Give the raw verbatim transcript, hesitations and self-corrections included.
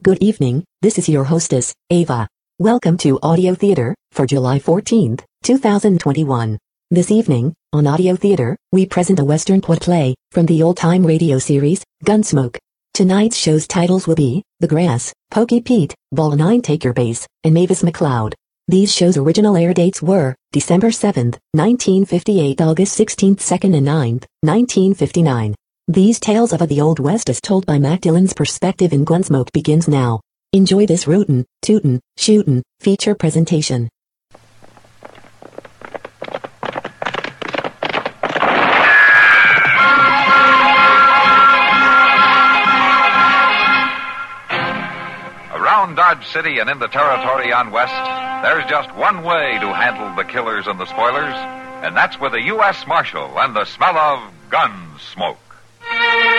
Good evening, this is your hostess, Ava. Welcome to Audio Theater, for July fourteenth, two thousand twenty-one. This evening, on Audio Theater, we present a Western plot play, from the old-time radio series, Gunsmoke. Tonight's show's titles will be, The Grass, Pokey Pete, Ball nine Take Your Base, and Mavis McCloud. These shows' original air dates were, December seventh, nineteen fifty-eight, August sixteenth, second and ninth, nineteen fifty-nine. These tales of the Old West as told by Mac Dillon's perspective in Gunsmoke begins now. Enjoy this rootin', tootin', shootin' feature presentation. Around Dodge City and in the territory on West, there's just one way to handle the killers and the spoilers, and that's with a U S Marshal and the smell of gun smoke.